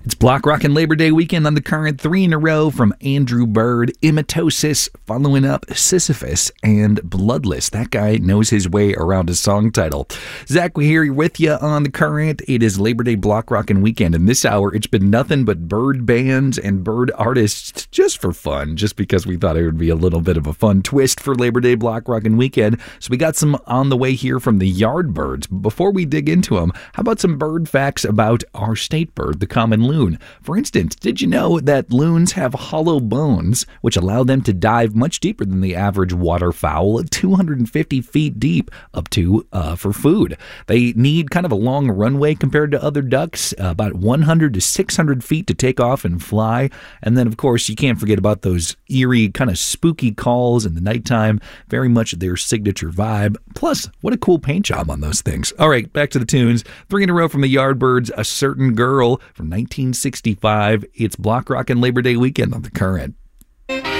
It's Block Rockin' Labor Day weekend on the Current, 3 in a row from Andrew Bird, Imitosis, following up Sisyphus, and Bloodless. That guy knows his way around his song title. Zach, we're here with you on the Current. It is Labor Day Block Rockin' weekend, and this hour it's been nothing but bird bands and bird artists just for fun, just because we thought it would be a little bit of a fun twist for Labor Day Block Rockin' weekend. So we got some on the way here from the Yardbirds. Before we dig into them, how about some bird facts about our state bird, the common loon? For instance, did you know that loons have hollow bones, which allow them to dive much deeper than the average waterfowl, 250 feet deep up to for food? They need kind of a long runway compared to other ducks, about 100 to 600 feet to take off and fly. And then, of course, you can't forget about those eerie, kind of spooky calls in the nighttime. Very much their signature vibe. Plus, what a cool paint job on those things. All right, back to the tunes. 3 in a row from the Yardbirds, A Certain Girl from 1965. It's Block Rockin' Labor Day weekend on the Current.